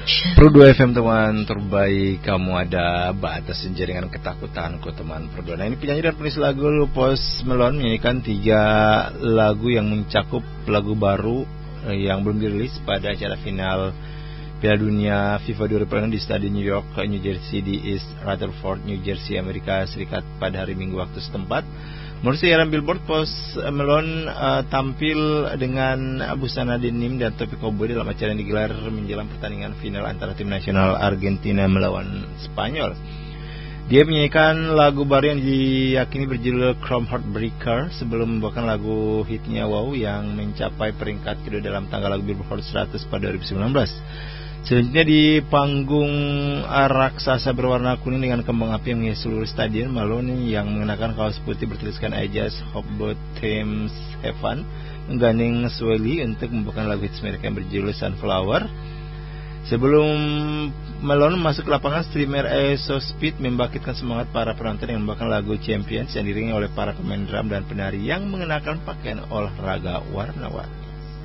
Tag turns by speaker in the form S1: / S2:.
S1: Pro 2 FM teman terbaik, kamu ada batas jaringan ketakutanku teman Pro 2. Nah, ini penyanyi dan penulis lagu Post Malone menyanyikan 3 lagu yang mencakup lagu baru yang belum dirilis pada acara final Piala Dunia FIFA 2006 di Stadion New York, New Jersey di East Rutherford, New Jersey, Amerika Serikat pada hari Minggu waktu setempat. Menurut siaran Billboard, Post Malone tampil dengan busana denim dan topi koboi dalam acara yang digelar menjelang pertandingan final antara tim nasional Argentina melawan Spanyol. Dia menyanyikan lagu baru yang diyakini berjudul Chrome Heartbreaker sebelum membawakan lagu hitnya Wow yang mencapai peringkat kedua dalam tanggal lagu Billboard 100 pada 2019. Selanjutnya di panggung raksasa berwarna kuning dengan kembang api yang menghias seluruh stadion, Malone yang mengenakan kaos putih bertuliskan I Just Hope Both Teams Have Fun menggandeng Swelly untuk membawakan lagu hits mereka yang berjudul Sunflower. Sebelum Malone masuk ke lapangan, streamer So Speed membangkitkan semangat para penonton yang membawakan lagu Champions yang diiringi oleh para pemain drum dan penari yang mengenakan pakaian olahraga warna-warni.